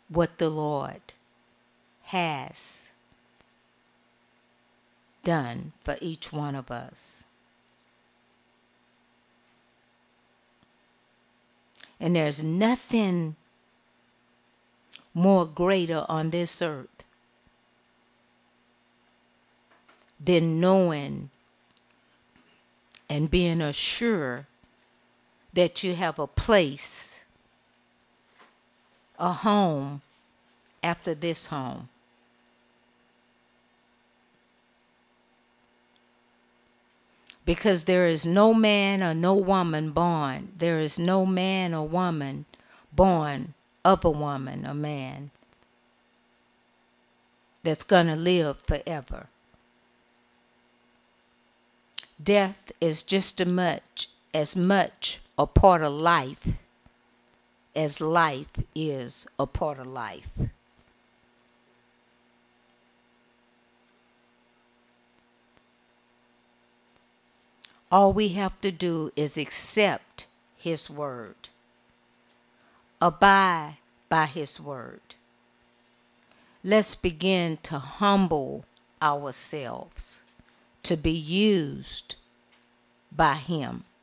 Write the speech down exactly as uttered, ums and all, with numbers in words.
what the Lord has done for each one of us. And there's nothing more greater on this earth than knowing and being assured that you have a place, a home after this home. Because there is no man or no woman born. There is no man or woman born of a woman or man that's going to live forever. Death is just as much, as much a part of life as life is a part of life. All we have to do is accept His word, abide by His word. Let's begin to humble ourselves to be used by Him.